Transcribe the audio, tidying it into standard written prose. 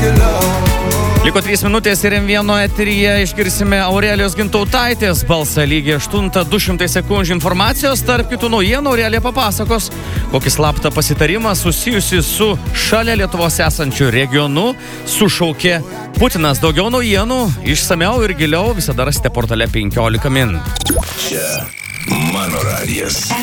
Liko 3 minutės ir M1 eteryje išgirsime Aurelijos Gintautaitės balsą lygiai 8:200 sekundžių informacijos. Tarp kitų naujienų Aurelija papasakos, kokį slaptą pasitarimą susijusi su šalia Lietuvos esančiu regionu sušaukė Putinas. Daugiau naujienų, išsameu ir giliau visada rasite portale 15 min. Čia mano radijas.